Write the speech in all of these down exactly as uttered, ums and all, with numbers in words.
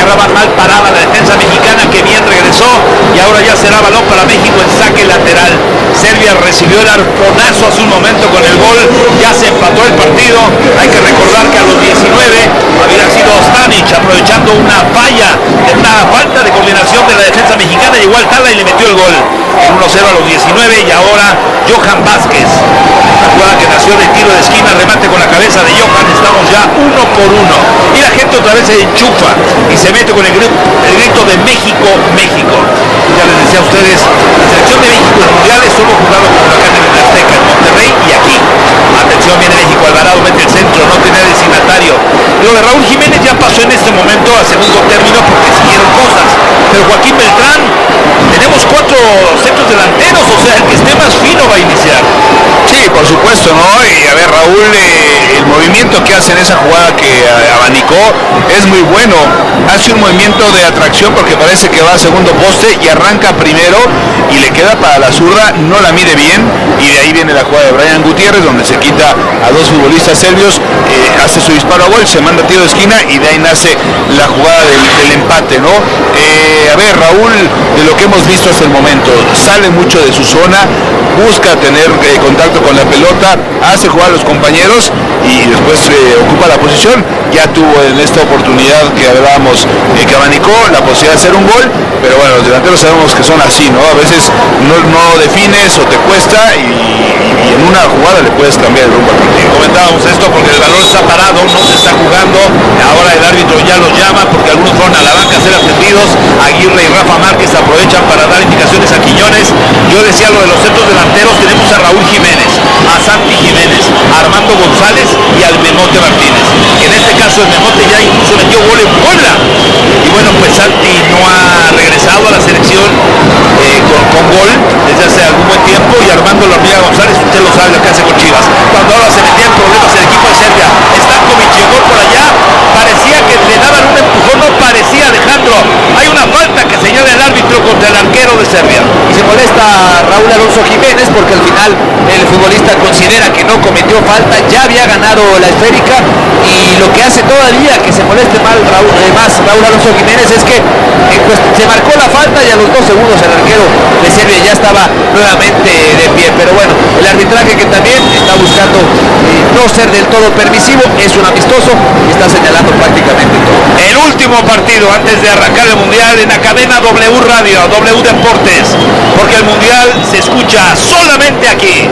agarraba mal parada la defensa mexicana, que bien regresó, y ahora ya será balón para México en saque lateral. Serbia recibió el arponazo hace un momento con el gol, ya se empató el partido. Hay que recordar que a los diecinueve había sido Stanic, aprovechando una falla, una falta de coordinación de la defensa mexicana, llegó al tala y le metió el gol. uno cero a los diecinueve, y ahora Johan Vázquez, la jugada que nació de tiro de esquina, remate con la cabeza de Johan. Estamos ya uno por uno, y la gente otra vez se enchufa y se mete con el grito, el grito de México, México. Ya les decía a ustedes, la selección de México en mundiales solo jugaron con Huracán en el Azteca, en Monterrey y aquí. Atención, viene México, Alvarado mete el centro, no tiene destinatario. Lo de Raúl Jiménez ya pasó en este momento a segundo término porque siguieron cosas, pero Joaquín Beltrán, tenemos cuatro centros delanteros, o sea, el que esté más fino va a iniciar. Sí, por supuesto, ¿no? Y a ver, Raúl, eh, el movimiento que hace en esa jugada que eh, abanicó es muy bueno. Hace un movimiento de atracción porque parece que va a segundo poste y arranca primero y le queda para la zurda, no la mide bien, y de ahí viene la jugada de Brian Gutiérrez, donde se quita a dos futbolistas serbios, eh, hace su disparo a gol, se manda tiro de esquina y de ahí nace la jugada del, del empate, ¿no? Eh, a ver, Raúl, de lo que hemos visto hasta el momento, sale mucho de su zona, busca tener eh, contacto con la pelota, hace jugar a los compañeros y después eh, ocupa la posición. Ya tuvo en esta oportunidad que hablábamos, eh, que abanicó la posibilidad de hacer un gol, pero bueno, los delanteros sabemos que son así, ¿no? A veces no, no defines o te cuesta y, y en una jugada le puedes cambiar el rumbo al partido. Comentábamos esto porque el balón está parado, no se está jugando, ahora el árbitro ya los llama porque algunos fueron a la banca a ser atendidos. Aguirre y Rafa Márquez aprovechan para dar indicaciones a Quiñones. Yo decía lo de los centros delanteros, tenemos a Raúl Jiménez, a Santi Jiménez, a Armando González y al Memote Martínez. En este caso el Memote ya incluso metió gol en Puebla. Y bueno, pues Santi no ha regresado a la selección eh, con, con gol desde hace algún buen tiempo, y Armando Lormiga González, usted lo sabe lo que hace con Chivas. Cuando ahora se metía en problemas el equipo de Serbia, Stankovic llegó por allá, parecía que le daban un empujón, no parecía, Alejandro. Hay una falta que señala el árbitro contra el arquero de Serbia. Y se molesta Raúl Alonso Jiménez porque al final el futbolista considera que no cometió falta, ya había ganado la esférica, y lo que hace todavía que se moleste mal Raúl, eh, más Raúl Alonso Jiménez es que eh, pues, se marcó la falta y a los dos segundos el arquero de Serbia ya estaba nuevamente de pie. Pero bueno, el arbitraje que también está buscando eh, no ser del todo permisivo, es un amistoso y está señalando prácticamente todo. El último partido antes de arrancar el Mundial en la cadena W Radio, W Deportes, porque el Mundial se escucha solamente aquí.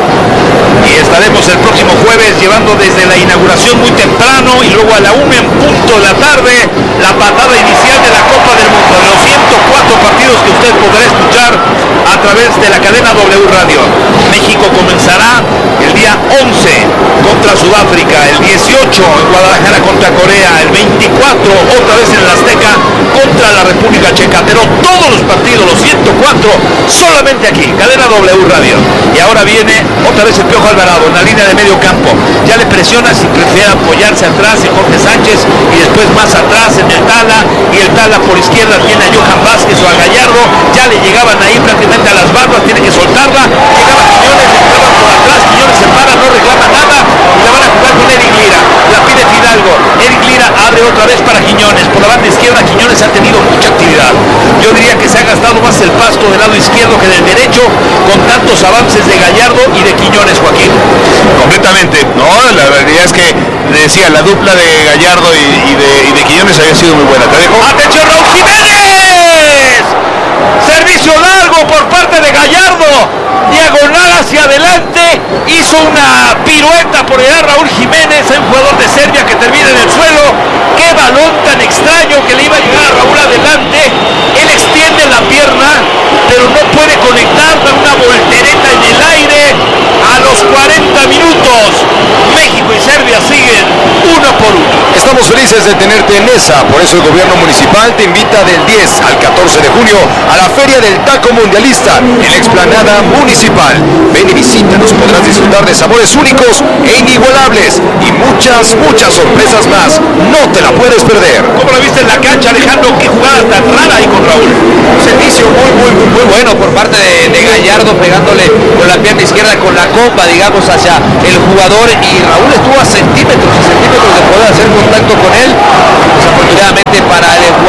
Y estaremos el próximo jueves llevando desde la inauguración muy temprano y luego a la una en punto de la tarde la patada inicial de la Copa del Mundo, de los ciento cuatro partidos que usted podrá escuchar a través de la cadena W Radio. México comenzará el día once contra Sudáfrica, el dieciocho en Guadalajara contra Corea, el veinticuatro otra vez en el Azteca contra la República Checa, pero todos los partidos, los ciento cuatro, solamente aquí, cadena W Radio. Y ahora viene otra vez el Piojo Alvarado en la línea de medio campo, ya le presiona si prefiere apoyarse atrás en Jorge Sánchez y después más atrás en el Tala, y el Tala por izquierda tiene a Johan Vázquez o a Gallardo, ya le llegaban ahí prácticamente a las barbas, tiene que soltarla, llegaba Quiñones, le llegaban por atrás, Quiñones se para, no reclama nada, y la van a jugar con Eric Lira, la pide Fidalgo, Eric Lira abre otra vez para Quiñones, por la banda izquierda Quiñones ha tenido mucha actividad, yo diría que se ha gastado más el pasto del lado izquierdo que del derecho, con tantos avances de Gallardo y de Quiñones, Joaquín. Completamente, no, la realidad es que decía, la dupla de Gallardo y, y, de, y de Quiñones había sido muy buena. Te dejo. ¡Atención, Raúl Jiménez! Servicio largo por parte de Gallardo, diagonal hacia adelante, hizo una pirueta por allá Raúl Jiménez, el jugador de Serbia que termina en el suelo. Qué balón tan extraño que le iba a llegar a Raúl adelante, él extiende la pierna, pero no puede conectar, da una voltereta en el aire. A los cuarenta minutos, México y Serbia siguen uno por uno. Estamos felices de tenerte en Mesa, por eso el gobierno municipal te invita del diez al catorce de junio a la Feria del Taco Mundialista en la explanada municipal. Ven y visítanos, podrás disfrutar de sabores únicos e inigualables y muchas, muchas sorpresas más. No te la puedes perder. ¿Cómo lo viste en la cancha, Alejandro? Qué jugada tan rara ahí con Raúl. Un servicio muy, muy, muy, muy bueno por parte de, de Gallardo, pegándole con la pierna izquierda, con la copa, digamos, hacia el jugador, y Raúl estuvo a centímetros y centímetros de poder hacer contacto con él. Desafortunadamente para el jugador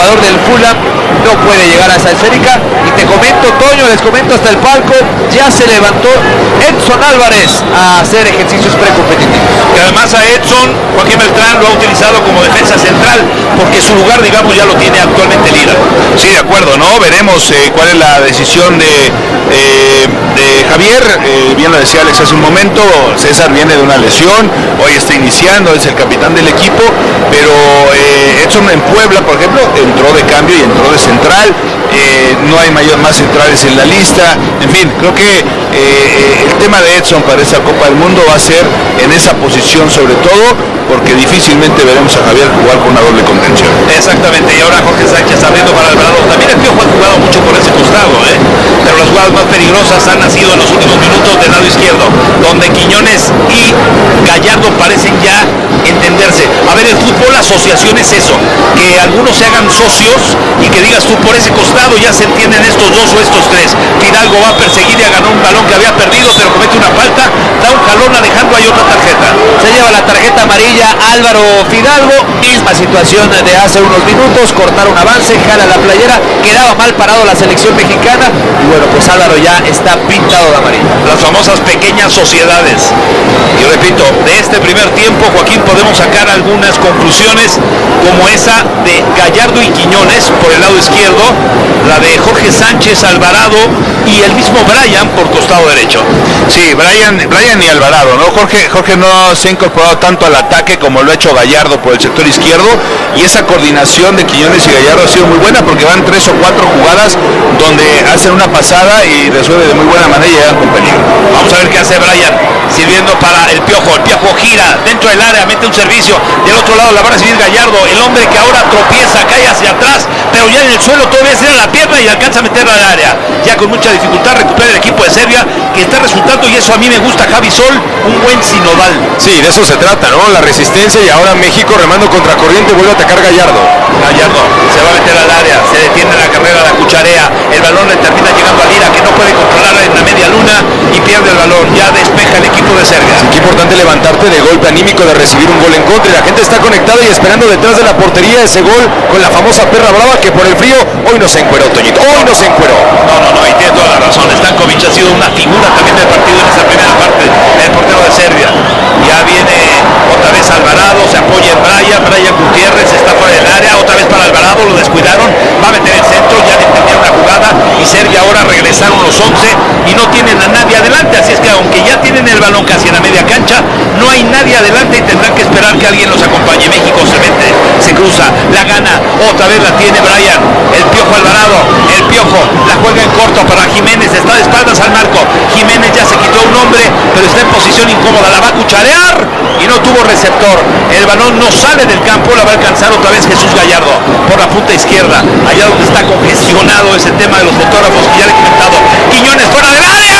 jugador del Fulham, no puede llegar a esa esférica. Y te comento, Toño, les comento hasta el palco, ya se levantó Edson Álvarez a hacer ejercicios precompetitivos. Que además a Edson, Joaquín Beltrán lo ha utilizado como defensa central, porque su lugar, digamos, ya lo tiene actualmente Lira. Sí, de acuerdo, ¿no? Veremos eh, cuál es la decisión de, eh, de Javier. Eh, bien lo decía Alex hace un momento, César viene de una lesión, hoy está iniciando, es el capitán del equipo, pero eh, Edson en Puebla, por ejemplo, entró de cambio y entró de central. Eh, no hay mayor, más centrales en la lista. En fin, creo que eh, el tema de Edson para esta Copa del Mundo va a ser en esa posición sobre todo, porque difícilmente veremos a Javier jugar con una doble contención. Exactamente, y ahora Jorge Sánchez abriendo para Alvarado. También el Piojo ha jugado mucho por ese costado, ¿eh? Pero las jugadas más peligrosas han nacido en los últimos minutos del lado izquierdo, donde Quiñones y Gallardo parecen ya entenderse. A ver, el fútbol asociación es eso, que algunos se hagan socios y que digas tú, por ese costado ya se entienden estos dos o estos tres. Fidalgo va a perseguir y a ganar un balón que había perdido, pero comete una falta, da un jalón Alejandro, hay otra tarjeta. Se lleva la tarjeta amarilla Álvaro Fidalgo, misma situación de hace unos minutos, cortar un avance, jala la playera, quedaba mal parado la selección mexicana y bueno, pues Álvaro ya está pintado de amarillo. Las famosas pequeñas sociedades. Y repito, de este primer tiempo, Joaquín, podemos sacar algunas conclusiones como esa de Gallardo y Quiñones por el lado izquierdo, la de Jorge Sánchez, Alvarado y el mismo Brian por costado derecho. Sí, Brian, Brian y Alvarado, ¿no? Jorge, Jorge no se ha incorporado tanto al ataque como lo ha hecho Gallardo por el sector izquierdo, y esa coordinación de Quiñones y Gallardo ha sido muy buena porque van tres o cuatro jugadas donde hacen una pasada y resuelve de muy buena manera y llegan con peligro. Vamos a ver qué hace Brian, sirviendo para el Piojo. El Piojo gira dentro del área, mete un servicio. Del otro lado la va a recibir Gallardo, el hombre que ahora tropieza, cae hacia atrás, pero ya en el suelo todavía se da la pierna y alcanza a meterla al área. Ya con mucha dificultad recupera el equipo de Serbia, que está resultando, y eso a mí me gusta, Javi Sol, un buen sinodal. Sí, de eso se trata, ¿no? La resistencia, y ahora México remando contra corriente vuelve a atacar Gallardo. Gallardo se va a meter al área, se detiene la carrera, la cucharea, el balón le termina llegando a Lira, que no puede controlarla en la media luna y pierde el balón. Ya despeja el equipo de Serbia. Qué importante levantarte de golpe anímico de recibir un gol en contra, y la gente está conectada y esperando detrás de la portería ese gol con la famosa perra brava que por el frío hoy no se encueró, Toñito, hoy no se encueró. No, no, no, y tiene toda la razón. Stankovic ha sido una figura también del partido en esa primera parte, el portero de Serbia. Ya viene otra vez Alvarado, se apoya en Brian, Brian Gutiérrez está fuera del área, otra vez para Alvarado, lo descuidaron, va a meter el centro, ya le tenía una jugada, y Serbia ahora regresaron los once y no tienen a nadie adelante, así es que aunque ya tienen el balón casi en la media cancha, no hay nadie adelante y tendrán que esperar que alguien los acompañe. México se mete, se cruza, la gana, otra vez la tiene Brian, el Piojo Alvarado, el Piojo la juega en corto para Jiménez, está de espaldas al marco, Jiménez ya se quitó un hombre, pero está en posición incómoda, la va a cucharear y no tuvo receptor, el balón no sale del campo, la va a alcanzar otra vez Jesús Gallardo por la punta izquierda, allá donde está congestionado ese tema de los fotógrafos que ya le he comentado. Quiñones fuera del área,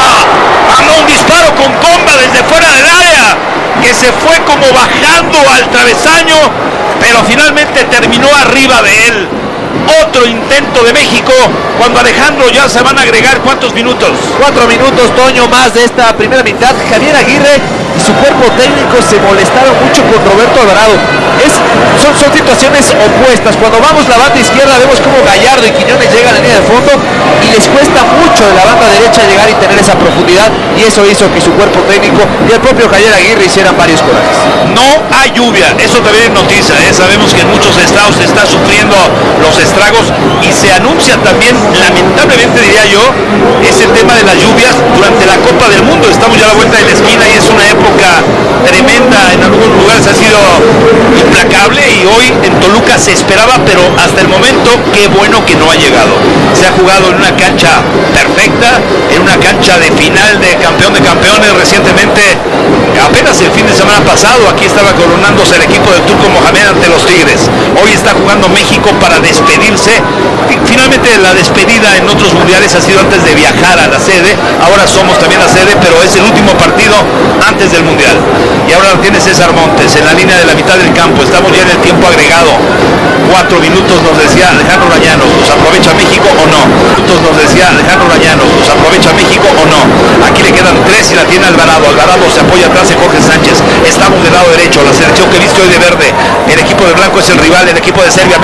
ganó un disparo con comba desde fuera del área, que se fue como bajando al travesaño, pero finalmente terminó arriba de él. Otro intento de México, cuando Alejandro ya se van a agregar ¿cuántos minutos? Cuatro minutos, Toño, más de esta primera mitad. Javier Aguirre y su cuerpo técnico se molestaron mucho con Roberto Alvarado. Es, son, son situaciones opuestas. Cuando vamos la banda izquierda vemos como Gallardo y Quiñones llegan a la línea de fondo y les cuesta mucho de la banda derecha llegar y tener esa profundidad, y eso hizo que su cuerpo técnico y el propio Javier Aguirre hicieran varios corajes. No hay lluvia, eso también es noticia, ¿eh? Sabemos que en muchos estados se está sufriendo los estragos y se anuncia también, lamentablemente diría yo, ese tema de las lluvias durante la Copa del Mundo. Estamos ya a la vuelta de la esquina y es una época tremenda, en algunos lugares ha sido implacable y hoy en Toluca se esperaba, pero hasta el momento qué bueno que no ha llegado. Se ha jugado en una cancha perfecta, en una cancha de final de campeón de campeones recientemente, apenas el fin de semana pasado aquí estaba coronándose el equipo del Turco Mohamed ante los Tigres. Hoy está jugando México para despedirse. Finalmente la despedida en otros mundiales ha sido antes de viajar a la sede, ahora somos también la sede, pero es el último partido antes del mundial. Y ahora lo tiene César Montes en la línea de la mitad del campo, estamos ya en el tiempo agregado. Cuatro minutos nos decía Alejandro Rayanos, ¿los aprovecha México o no? Minutos nos decía Alejandro Rayanos, ¿los aprovecha México o no? Aquí le quedan tres y la tiene Alvarado. Alvarado se apoya atrás de Jorge Sánchez. Estamos del lado derecho, la selección que viste hoy de verde. El equipo de blanco es el rival, el equipo de Serbia.